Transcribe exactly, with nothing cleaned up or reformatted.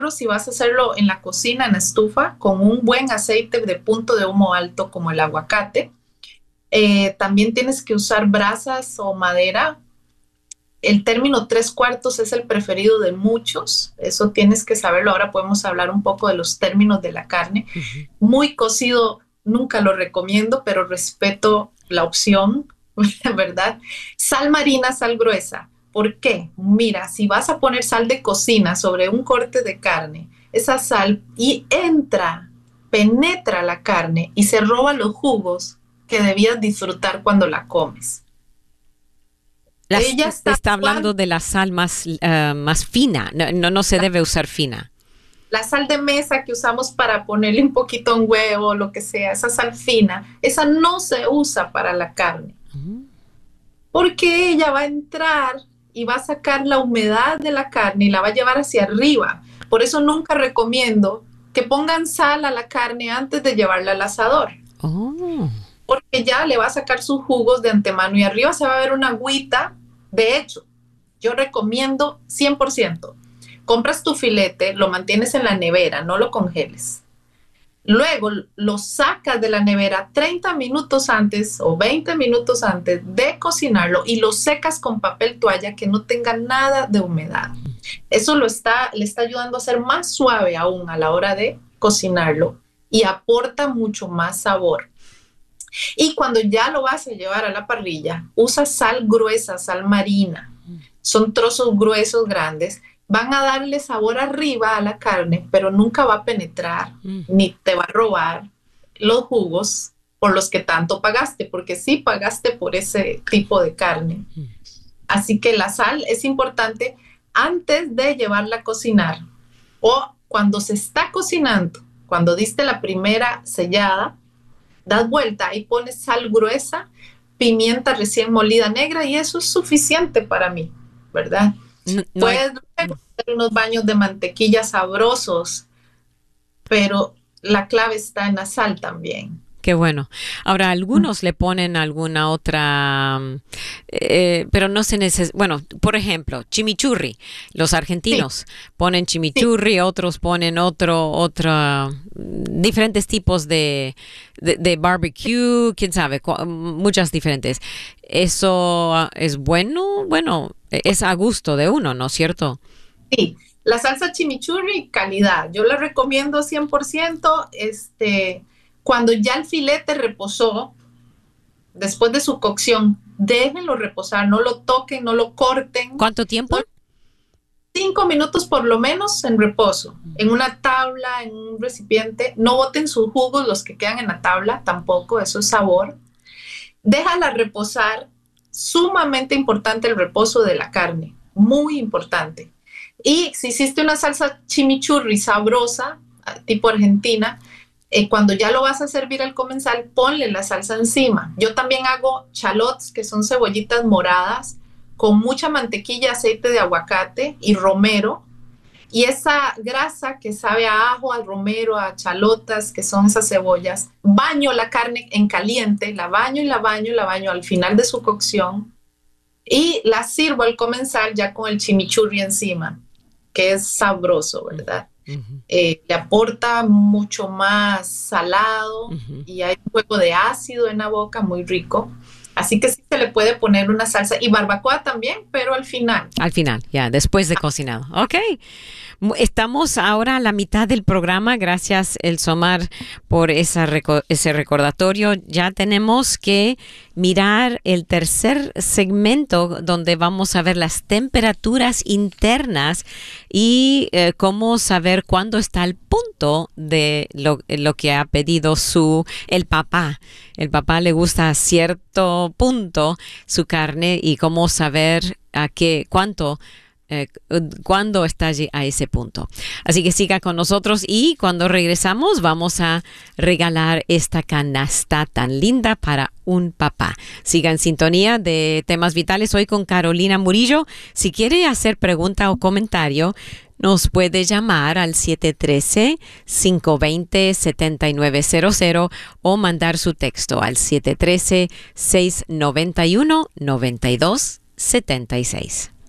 si vas a hacerlo en la cocina, en la estufa, con un buen aceite de punto de humo alto como el aguacate. Eh, también tienes que usar brasas o madera. El término tres cuartos es el preferido de muchos, eso tienes que saberlo. Ahora podemos hablar un poco de los términos de la carne. Uh-huh. Muy cocido nunca lo recomiendo, pero respeto la opción, ¿verdad? Sal marina, sal gruesa. ¿Por qué? Mira, si vas a poner sal de cocina sobre un corte de carne, esa sal y entra, penetra la carne y se roba los jugos que debías disfrutar cuando la comes. Las, Ella está, está hablando de la sal más, uh, más fina, no, no, no se debe usar fina. La sal de mesa que usamos para ponerle un poquito a un huevo o lo que sea, esa sal fina, esa no se usa para la carne. Uh-huh. Porque ella va a entrar y va a sacar la humedad de la carne y la va a llevar hacia arriba. Por eso nunca recomiendo que pongan sal a la carne antes de llevarla al asador. Oh. Porque ya le va a sacar sus jugos de antemano y arriba se va a ver una agüita. De hecho, yo recomiendo cien por ciento. Compras tu filete, lo mantienes en la nevera, no lo congeles. Luego lo sacas de la nevera treinta minutos antes o veinte minutos antes de cocinarlo y lo secas con papel toalla que no tenga nada de humedad. Eso lo está, le está ayudando a ser más suave aún a la hora de cocinarlo y aporta mucho más sabor. Y cuando ya lo vas a llevar a la parrilla, usa sal gruesa, sal marina. Son trozos gruesos, grandes. Van a darle sabor arriba a la carne, pero nunca va a penetrar, mm. ni te va a robar los jugos por los que tanto pagaste, porque sí pagaste por ese tipo de carne. Mm. Así que la sal es importante antes de llevarla a cocinar o cuando se está cocinando, cuando diste la primera sellada, das vuelta y pones sal gruesa, pimienta recién molida negra y eso es suficiente para mí, ¿verdad? No, no Puedes hay... hacer unos baños de mantequilla sabrosos, pero la clave está en la sal también. Qué bueno. Ahora, algunos le ponen alguna otra, eh, pero no se necesita. Bueno, por ejemplo, chimichurri. Los argentinos sí. ponen chimichurri, sí. otros ponen otro, otra, diferentes tipos de, de, de barbecue, quién sabe, muchas diferentes. ¿Eso es bueno? Bueno, es a gusto de uno, ¿no es cierto? Sí. La salsa chimichurri, calidad. Yo la recomiendo cien por ciento. Este... Cuando ya el filete reposó, después de su cocción, déjenlo reposar, no lo toquen, no lo corten. ¿Cuánto tiempo? Cinco minutos por lo menos en reposo, en una tabla, en un recipiente. No boten sus jugos, los que quedan en la tabla, tampoco, eso es sabor. Déjala reposar, sumamente importante el reposo de la carne, muy importante. Y si hiciste una salsa chimichurri sabrosa, tipo argentina, Eh, cuando ya lo vas a servir al comensal, ponle la salsa encima. Yo también hago chalots, que son cebollitas moradas, con mucha mantequilla, aceite de aguacate y romero. Y esa grasa que sabe a ajo, al romero, a chalotas, que son esas cebollas, baño la carne en caliente, la baño y la baño y la baño al final de su cocción. Y la sirvo al comensal ya con el chimichurri encima, que es sabroso, ¿verdad? Uh-huh. Eh, le aporta mucho más salado uh-huh. y hay un juego de ácido en la boca muy rico, así que sí se le puede poner una salsa y barbacoa también, pero al final al final, ya, después de cocinado. Ok, estamos ahora a la mitad del programa. Gracias, Elsomar, por esa reco- ese recordatorio. Ya tenemos que mirar el tercer segmento donde vamos a ver las temperaturas internas y eh, cómo saber cuándo está el punto de lo, lo que ha pedido su el papá. El papá le gusta a cierto punto su carne y cómo saber a qué, cuánto Eh, cuando está allí a ese punto. Así que siga con nosotros y cuando regresamos vamos a regalar esta canasta tan linda para un papá. Siga en sintonía de Temas Vitales hoy con Carolina Murillo. Si quiere hacer pregunta o comentario, nos puede llamar al siete uno tres, cinco dos cero, siete nueve cero cero o mandar su texto al siete uno tres, seis nueve uno, nueve dos siete seis.